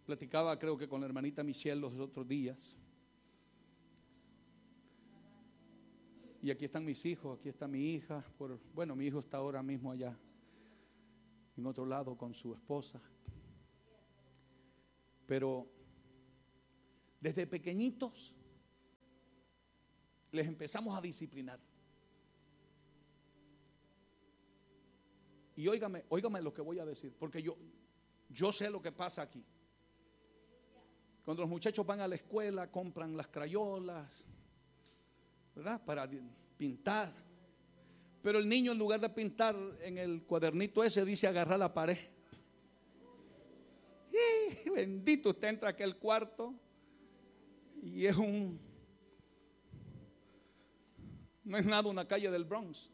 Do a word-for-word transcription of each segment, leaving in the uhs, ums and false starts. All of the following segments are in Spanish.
Platicaba creo que con la hermanita Michelle los otros días. Y aquí están mis hijos, aquí está mi hija. Por, bueno, mi hijo está ahora mismo allá, en otro lado con su esposa. Pero desde pequeñitos les empezamos a disciplinar. Y óigame, óigame lo que voy a decir, porque yo, yo sé lo que pasa aquí. Cuando los muchachos van a la escuela, compran las crayolas, ¿verdad? Para pintar. Pero el niño, en lugar de pintar en el cuadernito ese, dice agarrar la pared. ¡Y, bendito! Usted entra a aquel cuarto y es un, no es nada una calle del Bronx.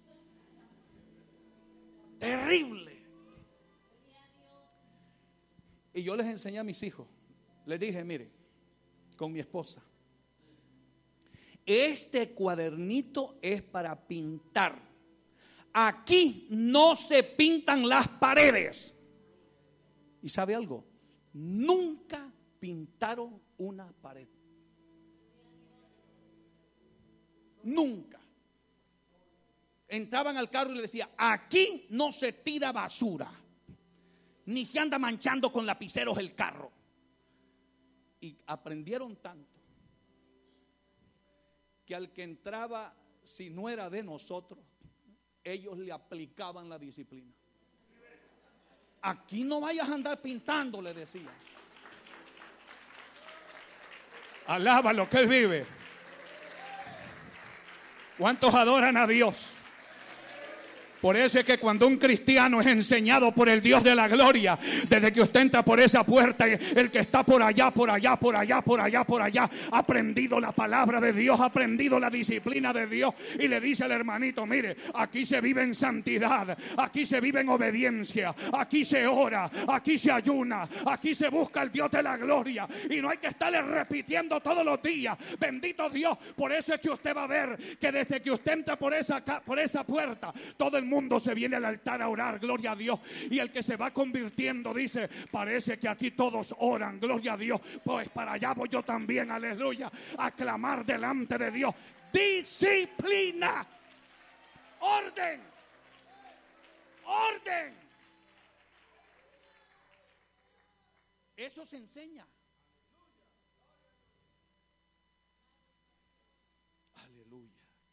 Terrible. Y yo les enseñé a mis hijos. Les dije, mire, con mi esposa, este cuadernito es para pintar. Aquí no se pintan las paredes. ¿Y sabe algo? Nunca pintaron una pared. Nunca. Entraban al carro y le decía, aquí no se tira basura, ni se anda manchando con lapiceros el carro. Y aprendieron tanto que al que entraba, si no era de nosotros, ellos le aplicaban la disciplina. Aquí no vayas a andar pintando, le decía. Alábalo que Él vive. ¿Cuántos adoran a Dios? Por eso es que cuando un cristiano es enseñado por el Dios de la gloria, desde que usted entra por esa puerta, el que está por allá, por allá, por allá, por allá, por allá, ha aprendido la palabra de Dios, ha aprendido la disciplina de Dios, y le dice al hermanito, mire, aquí se vive en santidad, aquí se vive en obediencia, aquí se ora, aquí se ayuna, aquí se busca al Dios de la gloria, y no hay que estarle repitiendo todos los días, bendito Dios. Por eso es que usted va a ver que desde que usted entra por esa, por esa puerta, todo el mundo se viene al altar a orar, gloria a Dios. Y el que se va convirtiendo dice, parece que aquí todos oran, gloria a Dios, pues para allá voy yo también, aleluya, a clamar delante de Dios. Disciplina, orden, orden. Eso se enseña. Aleluya.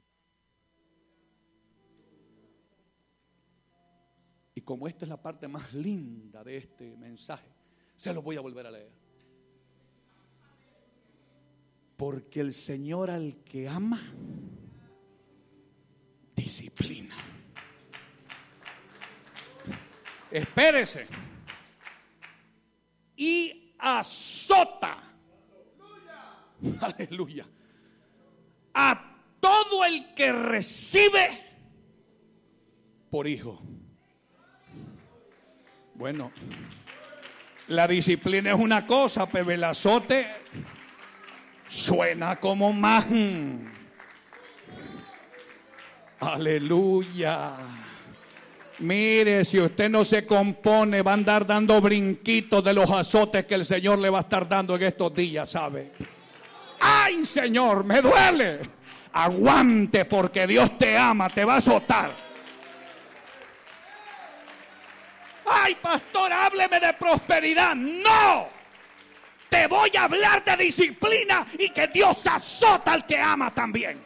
Y como esta es la parte más linda de este mensaje, se lo voy a volver a leer. Porque el Señor al que ama, disciplina. Espérese. Y azota. Aleluya. A todo el que recibe por hijo. Bueno, la disciplina es una cosa, pero el azote suena como más. Aleluya. Mire, si usted no se compone, va a andar dando brinquitos de los azotes que el Señor le va a estar dando en estos días, ¿sabe? ¡Ay, Señor, me duele! Aguante, porque Dios te ama, te va a azotar. Ay, pastor, hábleme de prosperidad. No, te voy a hablar de disciplina y que Dios azota al que ama también.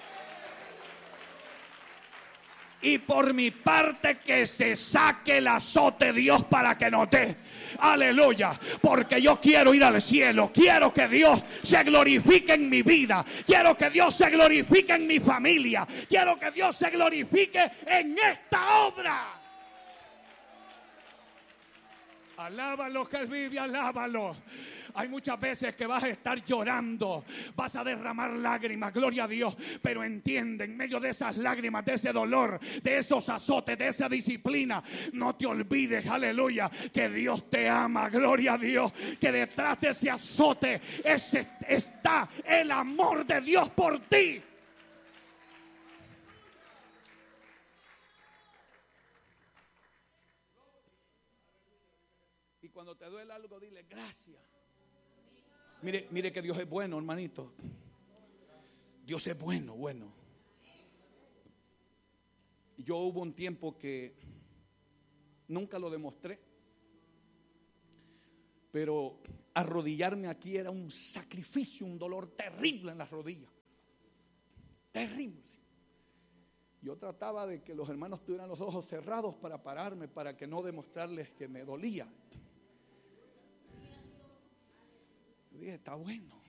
Y por mi parte que se saque el azote Dios para que nos dé. Aleluya, porque yo quiero ir al cielo. Quiero que Dios se glorifique en mi vida. Quiero que Dios se glorifique en mi familia. Quiero que Dios se glorifique en esta obra. Alábalo que Él vive, alábalo. Hay muchas veces que vas a estar llorando, vas a derramar lágrimas, gloria a Dios, pero entiende, en medio de esas lágrimas, de ese dolor, de esos azotes, de esa disciplina, no te olvides, aleluya, que Dios te ama, gloria a Dios, que detrás de ese azote ese, está el amor de Dios por ti. Cuando te duele algo, dile gracias. Mire, mire que Dios es bueno, hermanito. Dios es bueno, bueno. Yo hubo un tiempo que nunca lo demostré, pero arrodillarme aquí era un sacrificio, un dolor terrible en las rodillas. Terrible. Yo trataba de que los hermanos tuvieran los ojos cerrados para pararme, para que no demostrarles que me dolía. Yo dije, está bueno.